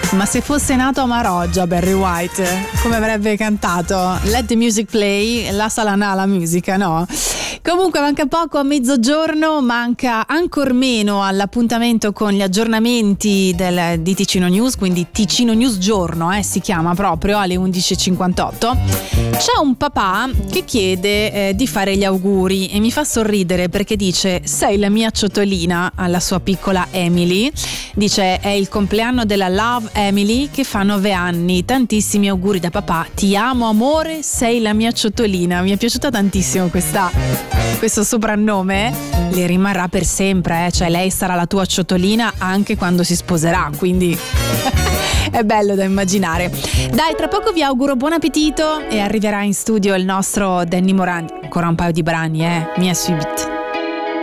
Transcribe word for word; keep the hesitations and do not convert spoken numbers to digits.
Ma se fosse nato a Maroggia Barry White, come avrebbe cantato? Let the music play, la salana la musica, no? Comunque manca poco a mezzogiorno, manca ancor meno all'appuntamento con gli aggiornamenti del, di Ticino News, quindi Ticino News Giorno, eh, si chiama proprio, alle undici e cinquantotto. C'è un papà che chiede eh, di fare gli auguri e mi fa sorridere perché dice: sei la mia ciotolina, alla sua piccola Emily. Dice: è il compleanno della Love Emily che fa nove anni, tantissimi auguri da papà, ti amo amore, sei la mia ciotolina. Mi è piaciuta tantissimo questa, questo soprannome, le rimarrà per sempre, eh? Cioè lei sarà la tua ciotolina anche quando si sposerà, quindi è bello da immaginare. Dai, tra poco vi auguro buon appetito e arriverà in studio il nostro Danny Morandi, ancora un paio di brani, eh, Mia Suite.